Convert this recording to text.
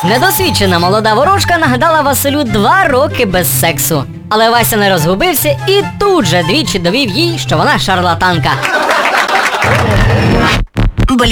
Недосвідчена молода ворожка нагадала Василю 2 роки без сексу. Але Вася не розгубився і тут же двічі довів їй, що вона шарлатанка.